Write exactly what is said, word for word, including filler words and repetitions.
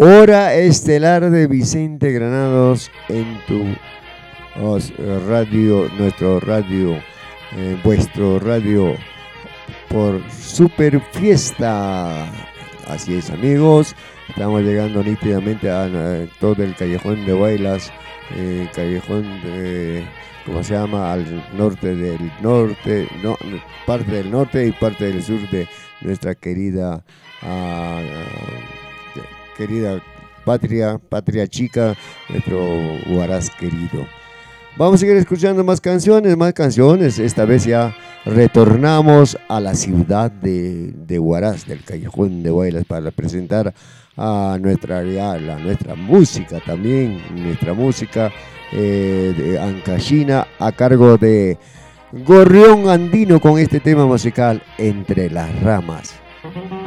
Hora estelar de Vicente Granados en tu os, radio, nuestro radio, eh, vuestro radio por Super Fiesta. Así es, amigos, estamos llegando nítidamente a, a todo el callejón de Huaylas, eh, callejón de, ¿cómo se llama? Al norte del norte, no, parte del norte y parte del sur de nuestra querida uh, querida patria, patria chica, nuestro Huaraz querido. Vamos a seguir escuchando más canciones, más canciones. Esta vez ya retornamos a la ciudad de, de Huaraz, del callejón de Huaylas, para presentar a nuestra real, a nuestra música también, nuestra música eh, de Ancashina, a cargo de Gorrión Andino con este tema musical, Entre las Ramas.